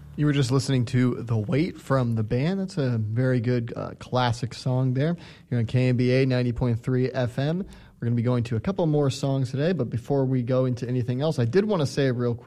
You were just listening to The Wait from the band. That's a very good classic song there. You're on KMBA 90.3 FM. We're going to be going to a couple more songs today, but before we go into anything else, I did want to say real quick,